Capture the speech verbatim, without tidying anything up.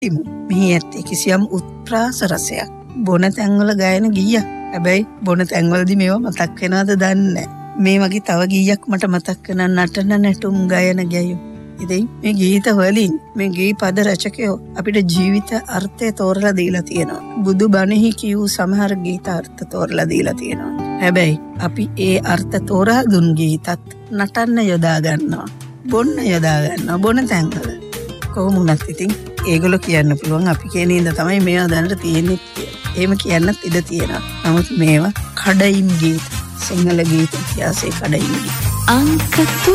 මෙහි ඇත්තේ කිසියම් උත්ප්‍රාස රසයක්. බොන තැන්වල ගායන ගීයක්. හැබැයි බොන තැන්වලදී මේවා මතක් වෙනවද දන්නේ නැහැ. මේ වගේ තව ගීයක් මට මතක් වෙන නටන නැටුම් ගායන ගැයුම්. ඉතින් මේ ගීත වලින් මේ ගී පද රචකයෝ අපිට ජීවිත අර්ථය තෝරලා දීලා තියෙනවා. බුදු බණෙහි කියූ සමහර ගීත අර්ථ තෝරලා දීලා තියෙනවා. හැබැයි අපි ඒ අර්ථ තෝරා දුන් ගීතත් නටන්න යොදා ගන්නවා. බොන්න යොදා ගන්නවා. බොන තැන්වල. කොහොම වුණත් ඉතින් ඒගොල්ලෝ කියන්න පුළුවන් අපි කියන ඉඳ තමයි මේවා දැනට තියෙන්නේ කියලා. එහෙම කියන්නත් ඉඩ තියෙනවා. නමුත් මේවා කඩයින් ගීත. සිංහල ගීත ඉතිහාසයේ කඩයින් ගීත. අංක